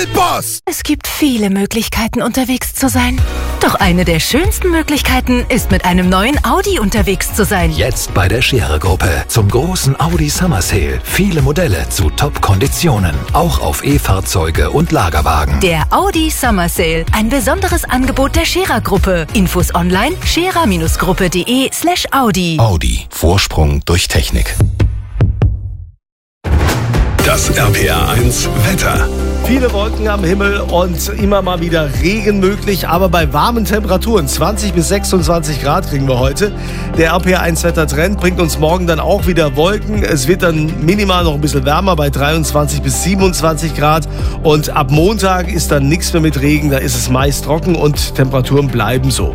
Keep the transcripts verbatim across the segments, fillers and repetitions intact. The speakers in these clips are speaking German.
Boss! Es gibt viele Möglichkeiten, unterwegs zu sein. Doch eine der schönsten Möglichkeiten ist, mit einem neuen Audi unterwegs zu sein. Jetzt bei der Scherer-Gruppe zum großen Audi Summer Sale. Viele Modelle zu Top-Konditionen. Auch auf E-Fahrzeuge und Lagerwagen. Der Audi Summer Sale. Ein besonderes Angebot der Scherer-Gruppe. Infos online scherer-gruppe.de slash Audi. Audi. Vorsprung durch Technik. Das R P R eins Wetter. Viele Wolken am Himmel und immer mal wieder Regen möglich, aber bei warmen Temperaturen, zwanzig bis sechsundzwanzig Grad kriegen wir heute. Der R P R eins Wettertrend bringt uns morgen dann auch wieder Wolken. Es wird dann minimal noch ein bisschen wärmer bei dreiundzwanzig bis siebenundzwanzig Grad. Und ab Montag ist dann nichts mehr mit Regen, da ist es meist trocken und Temperaturen bleiben so.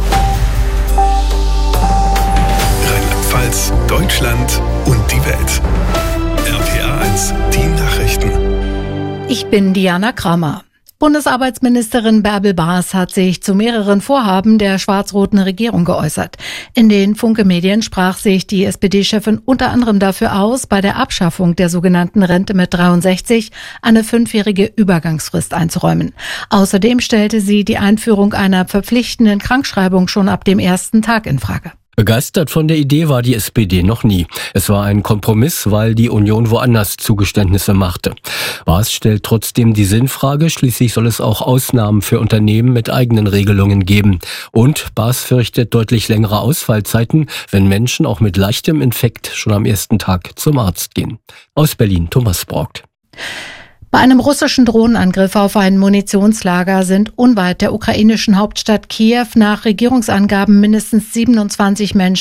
Rheinland-Pfalz, Deutschland und die Welt. R P R eins, die Nachrichten. Ich bin Diana Kramer. Bundesarbeitsministerin Bärbel Baas hat sich zu mehreren Vorhaben der schwarz-roten Regierung geäußert. In den Funke-Medien sprach sich die S P D-Chefin unter anderem dafür aus, bei der Abschaffung der sogenannten Rente mit dreiundsechzig eine fünfjährige Übergangsfrist einzuräumen. Außerdem stellte sie die Einführung einer verpflichtenden Krankschreibung schon ab dem ersten Tag in Frage. Begeistert von der Idee war die S P D noch nie. Es war ein Kompromiss, weil die Union woanders Zugeständnisse machte. Baas stellt trotzdem die Sinnfrage, schließlich soll es auch Ausnahmen für Unternehmen mit eigenen Regelungen geben. Und Baas fürchtet deutlich längere Ausfallzeiten, wenn Menschen auch mit leichtem Infekt schon am ersten Tag zum Arzt gehen. Aus Berlin, Thomas Braugt. Bei einem russischen Drohnenangriff auf ein Munitionslager sind unweit der ukrainischen Hauptstadt Kiew nach Regierungsangaben mindestens siebenundzwanzig Menschen